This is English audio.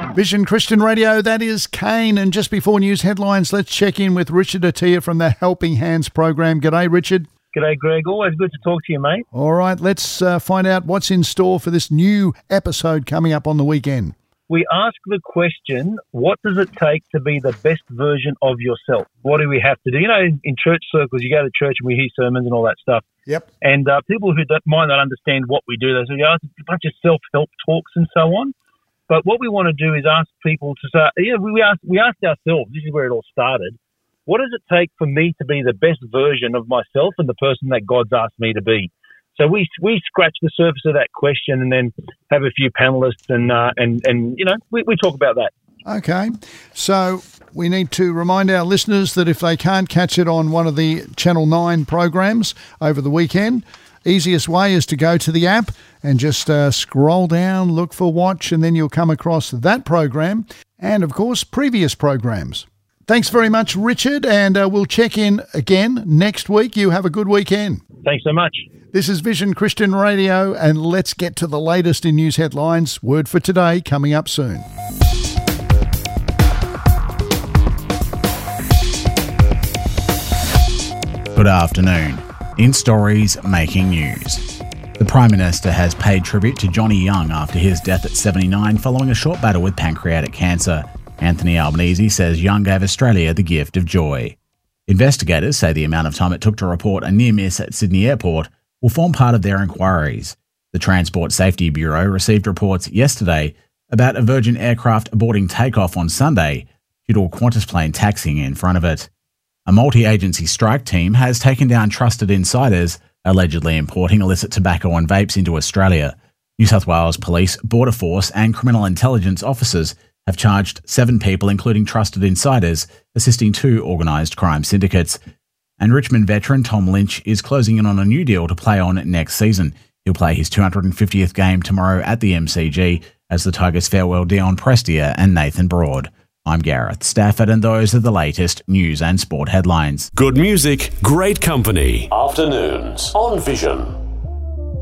Vision Christian Radio, that is Kane. And just before news headlines, let's check in with Richard Attia from the Helping Hands program. G'day, Richard. G'day, Greg. Always good to talk to you, mate. All right, let's find out what's in store for this new episode coming up on the weekend. We ask the question, what does it take to be the best version of yourself? What do we have to do? You know, in church circles, you go to church and we hear sermons and all that stuff. Yep. And people who might not understand what we do, they say, it's a bunch of self-help talks and so on. But what we want to do is ask people to say, we ask ourselves, this is where it all started, what does it take for me to be the best version of myself and the person that God's asked me to be? So we scratch the surface of that question and then have a few panelists and we talk about that. Okay. So we need to remind our listeners that if they can't catch it on one of the Channel 9 programs over the weekend, easiest way is to go to the app and just scroll down, look for Watch, and then you'll come across that program and, of course, previous programs. Thanks very much, Richard, and we'll check in again next week. You have a good weekend. Thanks so much. This is Vision Christian Radio, and let's get to the latest in news headlines. Word for today coming up soon. Good afternoon. In stories making news. The Prime Minister has paid tribute to Johnny Young after his death at 79 following a short battle with pancreatic cancer. Anthony Albanese says Young gave Australia the gift of joy. Investigators say the amount of time it took to report a near miss at Sydney Airport will form part of their inquiries. The Transport Safety Bureau received reports yesterday about a Virgin aircraft aborting takeoff on Sunday due to a Qantas plane taxiing in front of it. A multi-agency strike team has taken down trusted insiders allegedly importing illicit tobacco and vapes into Australia. New South Wales Police, Border Force and criminal intelligence officers have charged 7 people, including trusted insiders, assisting 2 organised crime syndicates. And Richmond veteran Tom Lynch is closing in on a new deal to play on next season. He'll play his 250th game tomorrow at the MCG as the Tigers farewell Dion Prestia and Nathan Broad. I'm Gareth Stafford, and those are the latest news and sport headlines. Good music, great company. Afternoons on Vision.